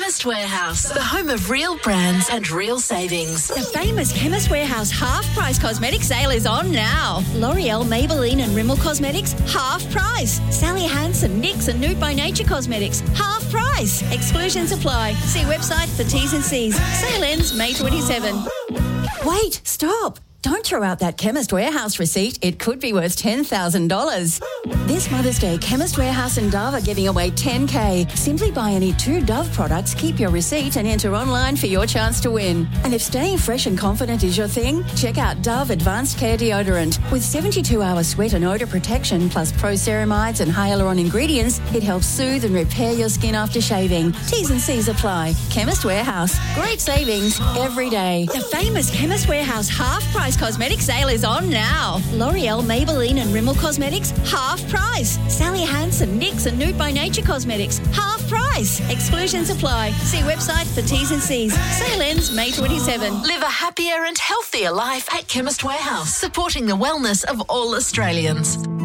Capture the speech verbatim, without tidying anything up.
Chemist Warehouse, the home of real brands and real savings. The famous Chemist Warehouse half-price cosmetic sale is on now. L'Oreal, Maybelline and Rimmel Cosmetics, half price. Sally Hansen, NYX and Nude by Nature Cosmetics, half price. Exclusions apply. See website for T's and C's. Sale ends May twenty-seventh. Wait, stop. Don't throw out that Chemist Warehouse receipt. It could be worth ten thousand dollars. This Mother's Day, Chemist Warehouse and Dove are giving away ten K. Simply buy any two Dove products, keep your receipt and enter online for your chance to win. And if staying fresh and confident is your thing, check out Dove Advanced Care Deodorant. With seventy-two hour sweat and odour protection plus pro-ceramides and hyaluron ingredients, it helps soothe and repair your skin after shaving. T's and C's apply. Chemist Warehouse. Great savings every day. The famous Chemist Warehouse half-price cosmetic sale is on now. L'Oreal, Maybelline and Rimmel Cosmetics, half price. Sally Hansen, NYX and Nude by Nature Cosmetics, half price. Exclusions apply. See website for T's and C's. Sale ends May twenty-seventh. Live a happier and healthier life at Chemist Warehouse, supporting the wellness of all Australians.